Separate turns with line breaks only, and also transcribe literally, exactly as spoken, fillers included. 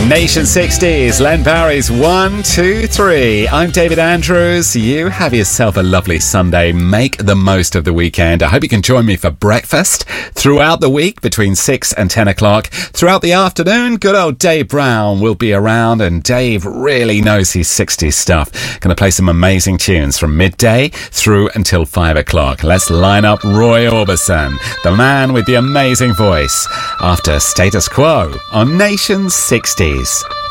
Nation sixties, Len Barry's one, two, three. I'm David Andrews. You have yourself a lovely Sunday. Make the most of the weekend. I hope you can join me for breakfast throughout the week between six and ten o'clock. Throughout the afternoon, good old Dave Brown will be around, and Dave really knows his sixties stuff. Going to play some amazing tunes from midday through until five o'clock. Let's line up Roy Orbison, the man with the amazing voice, after Status Quo on Nation sixties.